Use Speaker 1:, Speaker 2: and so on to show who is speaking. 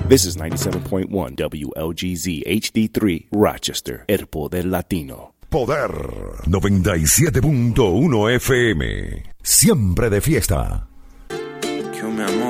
Speaker 1: This is 97.1 WLGZ HD3 Rochester, El Poder Latino.
Speaker 2: Poder 97.1 FM. Siempre de fiesta.
Speaker 3: Que o meu amor